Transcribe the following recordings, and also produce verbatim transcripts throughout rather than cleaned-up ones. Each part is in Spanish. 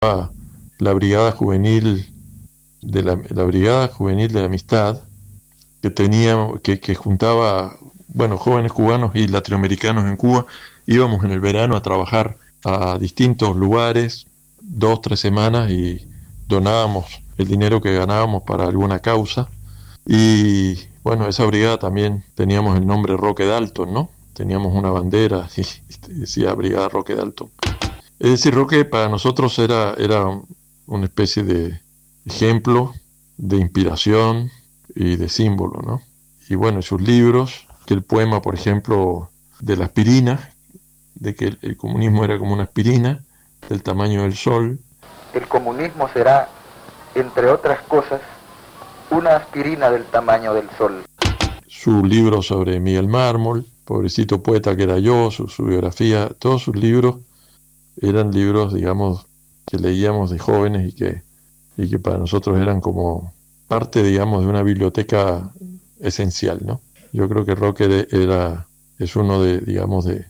la brigada juvenil de la, la brigada juvenil de la amistad que tenía, que, que juntaba, bueno, jóvenes cubanos y latinoamericanos en Cuba. Íbamos en el verano a trabajar a distintos lugares, dos, tres semanas, y donábamos el dinero que ganábamos para alguna causa. Y bueno, esa brigada también teníamos el nombre Roque Dalton, ¿no? Teníamos una bandera y, y decía Brigada Roque Dalton. Es decir, Roque para nosotros era, era una especie de ejemplo, de inspiración y de símbolo, ¿no? Y bueno, sus libros, que el poema, por ejemplo, de la aspirina, de que el, el comunismo era como una aspirina del tamaño del sol. El comunismo será, entre otras cosas, una aspirina del tamaño del sol. Su libro sobre Miguel Mármol, pobrecito poeta que era yo, su, su biografía, todos sus libros eran libros, digamos, que leíamos de jóvenes y que, y que para nosotros eran como parte, digamos, de una biblioteca esencial, ¿no? Yo creo que Roque era, es uno de, digamos, de,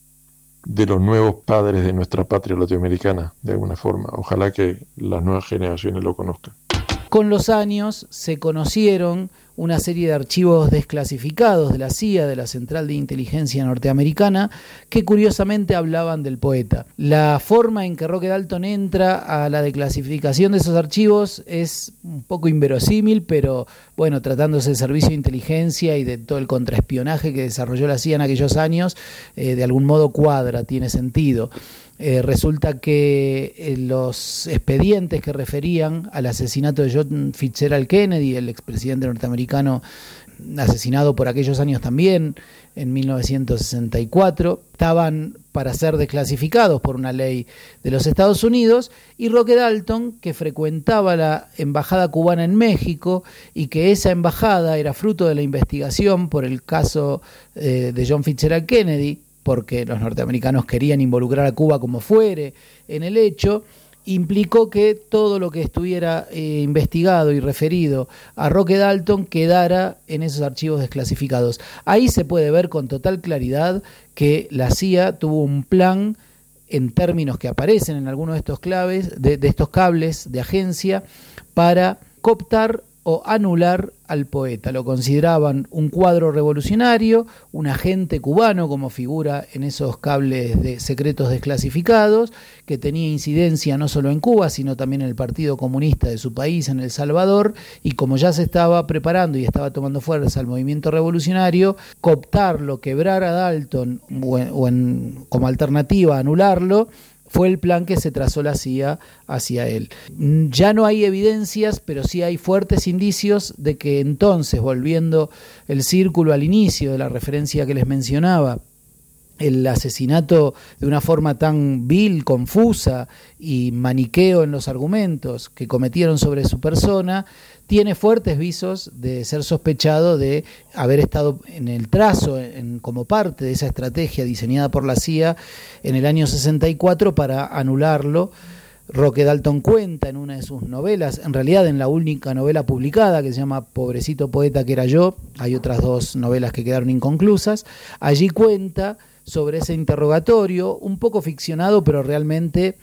de los nuevos padres de nuestra patria latinoamericana, de alguna forma. Ojalá que las nuevas generaciones lo conozcan. Con los años se conocieron una serie de archivos desclasificados de la C I A, de la Central de Inteligencia Norteamericana, que curiosamente hablaban del poeta. La forma en que Roque Dalton entra a la desclasificación de esos archivos es un poco inverosímil, pero bueno, tratándose del servicio de inteligencia y de todo el contraespionaje que desarrolló la C I A en aquellos años, eh, de algún modo cuadra, tiene sentido. Eh, resulta que eh, los expedientes que referían al asesinato de John Fitzgerald Kennedy, el expresidente norteamericano asesinado por aquellos años también, en mil novecientos sesenta y cuatro, estaban para ser desclasificados por una ley de los Estados Unidos, y Roque Dalton, que frecuentaba la embajada cubana en México y que esa embajada era fruto de la investigación por el caso eh, de John Fitzgerald Kennedy, porque los norteamericanos querían involucrar a Cuba como fuere en el hecho, implicó que todo lo que estuviera eh, investigado y referido a Roque Dalton quedara en esos archivos desclasificados. Ahí se puede ver con total claridad que la C I A tuvo un plan, en términos que aparecen en algunos de estos claves, de, de estos cables de agencia, para cooptar o anular al poeta. Lo consideraban un cuadro revolucionario, un agente cubano como figura en esos cables de secretos desclasificados, que tenía incidencia no solo en Cuba, sino también en el Partido Comunista de su país, en El Salvador, y como ya se estaba preparando y estaba tomando fuerza el movimiento revolucionario, cooptarlo, quebrar a Dalton o, en, o en, como alternativa anularlo, fue el plan que se trazó la C I A hacia él. Ya no hay evidencias, pero sí hay fuertes indicios de que entonces, volviendo el círculo al inicio de la referencia que les mencionaba, el asesinato de una forma tan vil, confusa y maniqueo en los argumentos que cometieron sobre su persona, tiene fuertes visos de ser sospechado de haber estado en el trazo, en, como parte de esa estrategia diseñada por la C I A en el año sesenta y cuatro para anularlo. Roque Dalton cuenta en una de sus novelas, en realidad en la única novela publicada, que se llama Pobrecito poeta que era yo, hay otras dos novelas que quedaron inconclusas, allí cuenta sobre ese interrogatorio, un poco ficcionado, pero realmente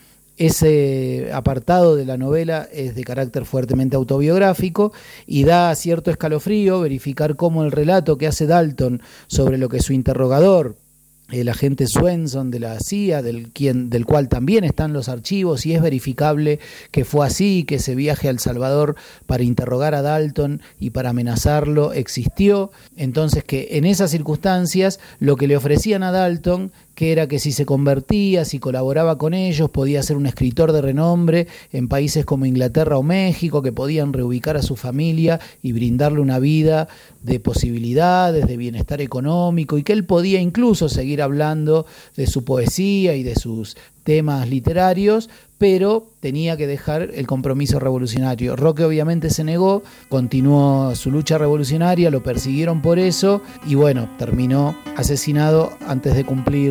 ese apartado de la novela es de carácter fuertemente autobiográfico y da cierto escalofrío verificar cómo el relato que hace Dalton sobre lo que su interrogador, el agente Swenson de la C I A, del, quien, del cual también están los archivos, y es verificable que fue así, que ese viaje a El Salvador para interrogar a Dalton y para amenazarlo existió. Entonces, que en esas circunstancias lo que le ofrecían a Dalton, que era que si se convertía, si colaboraba con ellos, podía ser un escritor de renombre en países como Inglaterra o México, que podían reubicar a su familia y brindarle una vida de posibilidades, de bienestar económico, y que él podía incluso seguir hablando de su poesía y de sus temas literarios, pero tenía que dejar el compromiso revolucionario. Roque obviamente se negó, continuó su lucha revolucionaria, lo persiguieron por eso y bueno, terminó asesinado antes de cumplir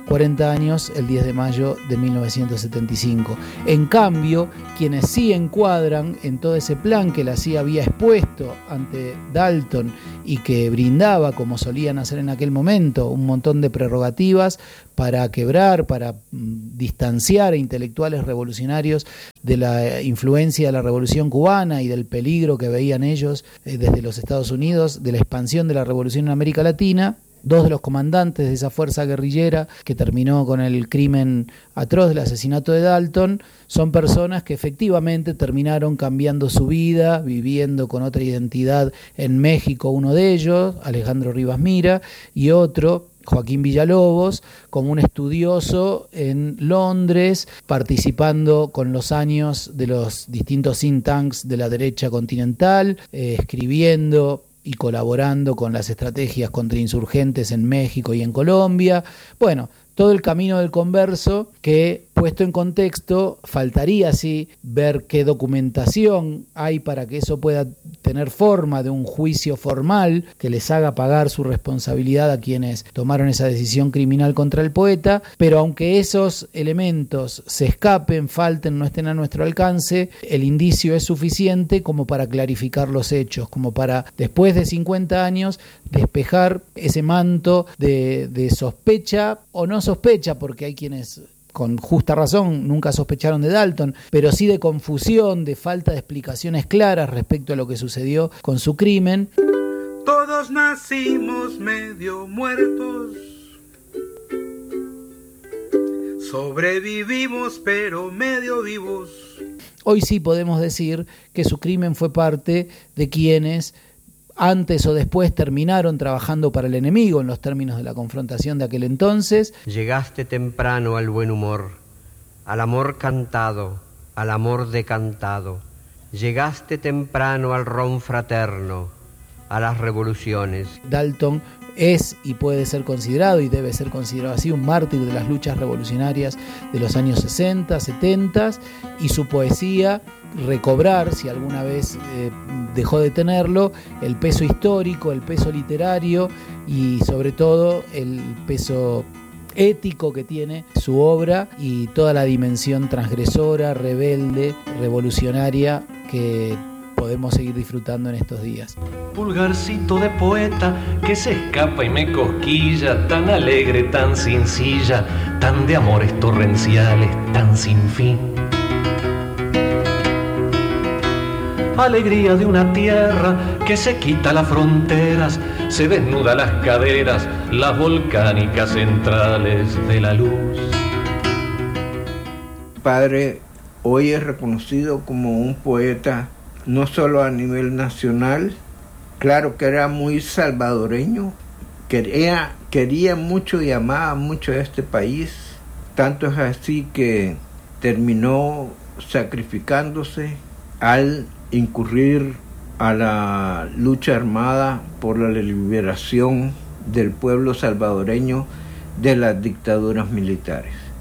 cuarenta años el diez de mayo de mil novecientos setenta y cinco. En cambio, quienes sí encuadran en todo ese plan que la C I A había expuesto ante Dalton y que brindaba, como solían hacer en aquel momento, un montón de prerrogativas para quebrar, para mm, distanciar a intelectuales revolucionarios de la influencia de la Revolución Cubana y del peligro que veían ellos eh, desde los Estados Unidos de la expansión de la revolución en América Latina. Dos de los comandantes de esa fuerza guerrillera que terminó con el crimen atroz del asesinato de Dalton son personas que efectivamente terminaron cambiando su vida, viviendo con otra identidad en México, uno de ellos, Alejandro Rivas Mira, y otro, Joaquín Villalobos, como un estudioso en Londres, participando con los años de los distintos think tanks de la derecha continental, eh, escribiendo y colaborando con las estrategias contrainsurgentes en México y en Colombia. Bueno, todo el camino del converso que, puesto en contexto, faltaría sí ver qué documentación hay para que eso pueda tener forma de un juicio formal que les haga pagar su responsabilidad a quienes tomaron esa decisión criminal contra el poeta, pero aunque esos elementos se escapen, falten, no estén a nuestro alcance, el indicio es suficiente como para clarificar los hechos, como para, después de cincuenta años, despejar ese manto de, de sospecha o no sospecha, porque hay quienes con justa razón nunca sospecharon de Dalton, pero sí de confusión, de falta de explicaciones claras respecto a lo que sucedió con su crimen. Todos nacimos medio muertos, sobrevivimos pero medio vivos. Hoy sí podemos decir que su crimen fue parte de quienes antes o después terminaron trabajando para el enemigo en los términos de la confrontación de aquel entonces. Llegaste temprano al buen humor, al amor cantado, al amor decantado. Llegaste temprano al ron fraterno, a las revoluciones. Dalton es y puede ser considerado, y debe ser considerado así, un mártir de las luchas revolucionarias de los años sesenta, setenta, y su poesía recobrar, si alguna vez eh, dejó de tenerlo, el peso histórico, el peso literario y sobre todo el peso ético que tiene su obra y toda la dimensión transgresora, rebelde, revolucionaria que podemos seguir disfrutando en estos días. Pulgarcito de poeta que se escapa y me cosquilla, tan alegre, tan sencilla, tan de amores torrenciales, tan sin fin. Alegría de una tierra que se quita las fronteras, se desnuda las caderas, las volcánicas centrales de la luz. Padre hoy es reconocido como un poeta no solo a nivel nacional, claro que era muy salvadoreño, quería, quería mucho y amaba mucho a este país, tanto es así que terminó sacrificándose al incurrir a la lucha armada por la liberación del pueblo salvadoreño de las dictaduras militares.